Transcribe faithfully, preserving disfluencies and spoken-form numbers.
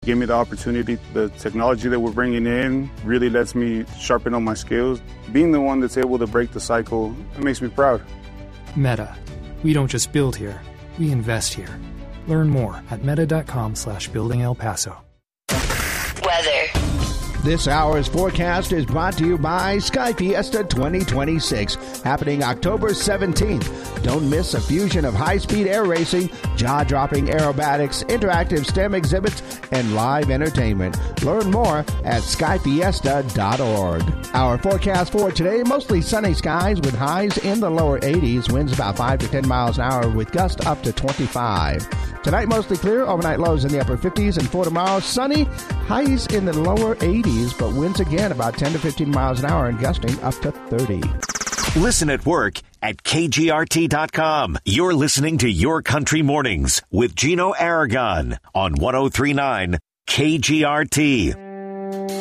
Gave me the opportunity. The technology that we're bringing in really lets me sharpen up my skills. Being the one that's able to break the cycle, it makes me proud. Meta. We don't just build here, we invest here. Learn more at meta.com slash building El Paso. Weather. This hour's forecast is brought to you by Sky Fiesta twenty twenty-six, happening October seventeenth. Don't miss a fusion of high-speed air racing, jaw-dropping aerobatics, interactive STEM exhibits, and live entertainment. Learn more at sky fiesta dot org. Our forecast for today, mostly sunny skies with highs in the lower eighties, winds about five to ten miles an hour with gusts up to twenty-five. Tonight, mostly clear, overnight lows in the upper fifties, and for tomorrow, sunny, highs in the lower eighties, but winds again about ten to fifteen miles an hour and gusting up to thirty. Listen at work at K G R T dot com. You're listening to Your Country Mornings with Gino Aragon on one oh three point nine K G R T.